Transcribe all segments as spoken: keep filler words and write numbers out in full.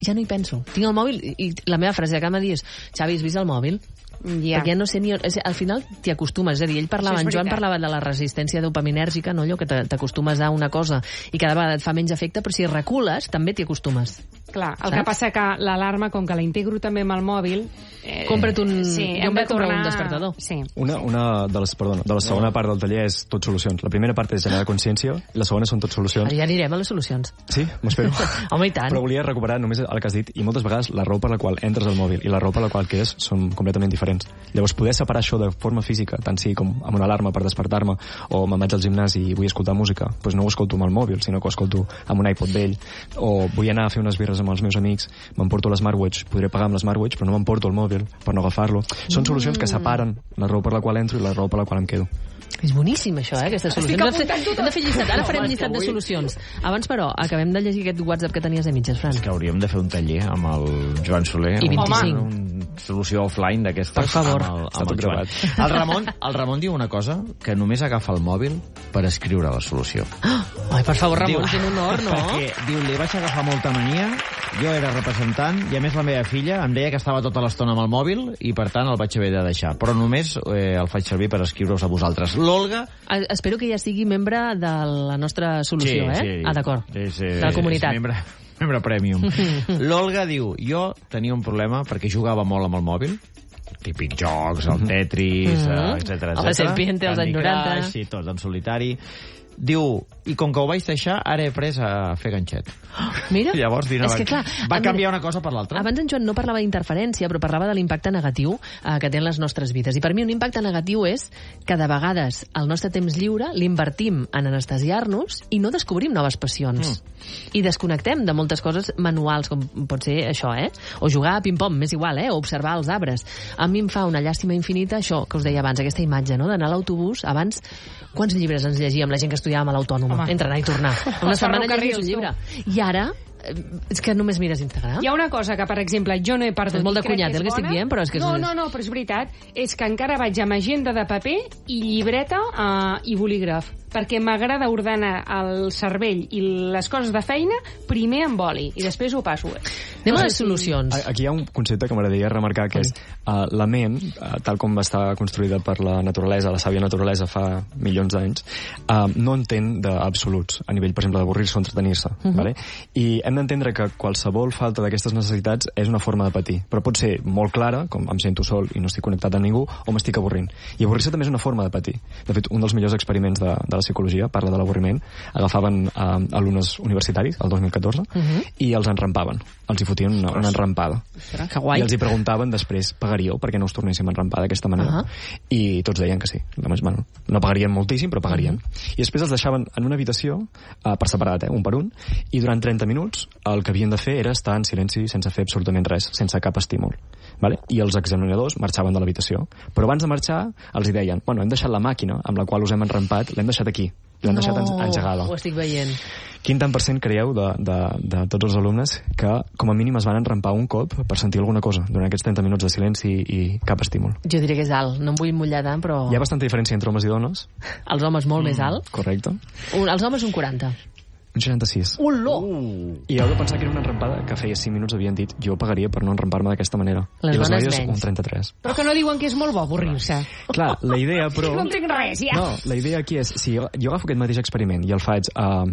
ja no hi penso. Tinc el mòbil i la meva frase de cada dia és Xavi, has vist el mòbil? Ja. Perquè no sé ni... Al final t'hi acostumes, és a dir, ell parlava, en Joan parlava de la resistència dopaminèrgica, no? Allò que t'acostumes a una cosa i cada vegada et fa menys efecte, però si recules també t'hi acostumes. Clar, el Saps? que passa que l'alarma, com que la integro també amb el mòbil... Eh, Compra't un... Sí, jo em vaig comprar tornar... un despertador. Sí. Una, una de les, perdona, de la segona no. part del taller és tot solucions. La primera part és generar consciència, la segona són tot solucions. Ara ja anirem a les solucions. Sí? M'espero. Home, i tant. Però volia recuperar només el que has dit, i moltes vegades la raó per la qual entres al mòbil i la raó per la qual quedes són completament diferents. Llavors, poder separar això de forma física, tant sí com amb una alarma per despertar-me, o me'n vaig al gimnàs i vull escoltar música, doncs no ho escolto amb el mòbil, sinó que ho escolto amb un iPod vell, o vull anar a fer unes birres amb els meus amics, m'emporto l'Smartwatch, podré pagar amb l'Smartwatch, però no m'emporto el mòbil per no agafar-lo. Són solucions que separen la raó per la qual entro i la raó per la qual em quedo. És boníssim, això, eh, aquestes solucions. Hem de, fer, hem de fer llistat. Ara farem llistat de solucions. Abans, però, acabem de llegir aquest WhatsApp que tenies a mitges, Fran. És que hauríem de fer un taller amb el Joan Soler. I vint-i-cinc. Una solució offline d'aquestes. Per favor. Amb el, amb el Joan. El Ramon, el Ramon diu una cosa, que només agafa el mòbil per escriure la solució. Oh, ai, per favor, Ramon, quin honor, no? Perquè, diu, li vaig agafar molta mania, jo era representant, i a més la meva filla em deia que estava tota l'estona amb el mòbil, i per tant el vaig haver de deixar. Però només eh, el faig servir per escriure-us a vosaltres. L'Olga... Espero que ja sigui membre de la nostra solució, sí, eh? Sí, ah, d'acord. És, eh, de la comunitat. És membre, membre premium. L'Olga diu, jo tenia un problema perquè jugava molt amb el mòbil, típic jocs, el Tetris, mm-hmm. etcètera, etcètera. El Serpiente, els anys noranta. Sí, tots en solitari. Diu, i com que ho vaig deixar, ara he après a fer ganxet. Oh, mira, llavors, dina, és que clar... va canviar una cosa per l'altra. Abans en Joan no parlava d'interferència, però parlava de l'impacte negatiu eh, que tenen les nostres vides. I per mi un impacte negatiu és que de vegades el nostre temps lliure l'invertim en anestesiar-nos i no descobrim noves passions. Mm. I desconnectem de moltes coses manuals, com pot ser això, eh? O jugar a ping-pong, m'és igual, eh? O observar els arbres. A mi em fa una llàstima infinita això que us deia abans, aquesta imatge, no? D'anar a l'autobús. Abans, quants llibres ens llegíem la gent que estudiàvem a l'autònoma? Entre anar i tornar. Una setmana llegies un llibre. I ara, és que només mires Instagram. Hi ha una cosa que, per exemple, jo no he perdut. És molt de cunyat, el que estic dient, però és que... No, no, no, però és veritat. És que encara vaig amb agenda de paper i llibreta uh, i bolígraf, perquè m'agrada ordenar el cervell i les coses de feina primer amb boli, i després ho passo. Anem a les solucions. Aquí hi ha un concepte que m'agradaria remarcar, que és uh, la ment, uh, tal com va estar construïda per la naturalesa, la sàvia naturalesa fa milions d'anys, uh, no entén d'absoluts, a nivell, per exemple, d'avorrir-se o entretenir-se. Uh-huh. Vale? I hem d'entendre que qualsevol falta d'aquestes necessitats és una forma de patir, però pot ser molt clara, com em sento sol i no estic connectat amb ningú, o m'estic avorrint. I avorrir-se també és una forma de patir. De fet, un dels millors experiments de, de la psicologia parla de l'avorriment. Agafaven uh, alumnes universitaris, el dos mil catorze, uh-huh. i els enrampaven. Els hi fotien una, una enrampada. Que guai. I els hi preguntaven després, pagaríeu perquè no us tornéssim a enrampar d'aquesta manera? Uh-huh. I tots deien que sí. Bueno, no pagarien moltíssim, però pagarien. Uh-huh. I després els deixaven en una habitació, uh, per separat, eh, un per un, i durant trenta minuts el que havien de fer era estar en silenci sense fer absolutament res, sense cap estímul. Vale? I els examinadors marxaven de l'habitació. Però abans de marxar els hi deien, bueno, hem deixat la màquina amb la qual us hem enrampat, l'hem deixat aquí. L'han no, deixat engegada. Ho estic veient. Quin tant per cent creieu de, de, de tots els alumnes que com a mínim es van enrampar un cop per sentir alguna cosa durant aquests trenta minuts de silenci i cap estímul? Jo diria que és alt, no em vull mullar tant, però... Hi ha bastanta diferència entre homes i dones. Els homes molt mm, més alt. Correcte. Un, els homes un quaranta. Un seixanta-sis. Oló! Uh. I heu de pensar que era una enrampada que feia cinc minuts havien dit jo pagaria per no enrampar-me d'aquesta manera. Les I les dones noies menys. un trenta-tres. Però que no diuen que és molt bo avorrir-se. Clar, la idea, però... No entenc res, ja. No, la idea aquí és, si jo, jo agafo aquest mateix experiment i el faig uh,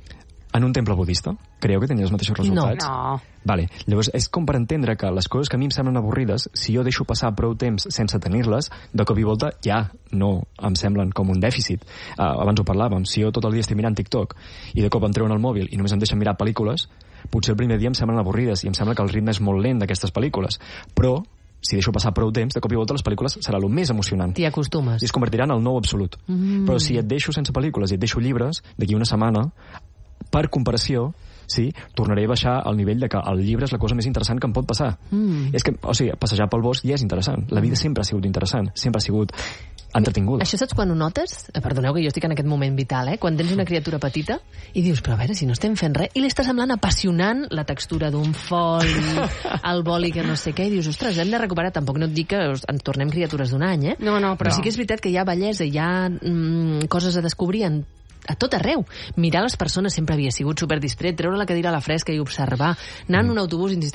en un temple budista, creieu que tenia els mateixos resultats? No. Vale. Llavors, és com per entendre que les coses que a mi em semblen avorrides, si jo deixo passar prou temps sense tenir-les, de cop i volta ja no em semblen com un dèficit. Uh, abans ho parlàvem, si jo tot el dia estic mirant TikTok i de cop em treuen el mòbil i només em deixen mirar pel·lícules, potser el primer dia em semblen avorrides i em sembla que el ritme és molt lent d'aquestes pel·lícules. Però si deixo passar prou temps, de cop i volta les pel·lícules serà el més emocionant. T'hi acostumes. I es convertiran en el nou absolut. Mm. Però si et deixo sense pel·lícules i et deixo llibres, d'aquí una setmana, per comparació, sí, tornaré a baixar al nivell de que el llibre és la cosa més interessant que em pot passar. Mm. És que, o sigui, passejar pel bosc ja és interessant. La vida sempre ha sigut interessant, sempre ha sigut entretinguda. Això saps quan ho notes? Perdoneu que jo estic en aquest moment vital, eh? Quan tens una criatura petita i dius, però a veure, si no estem fent res, i li està semblant apassionant la textura d'un foli, el boli que no sé què, i dius, ostres, hem de recuperar, tampoc no et dic que ens tornem criatures d'un any, eh? No, no, però... però sí que és veritat que hi ha bellesa, hi ha mm, coses a descobrir en a tot arreu. Mirar les persones sempre havia sigut superdistret, treure la cadira a la fresca i observar, anar en un autobús,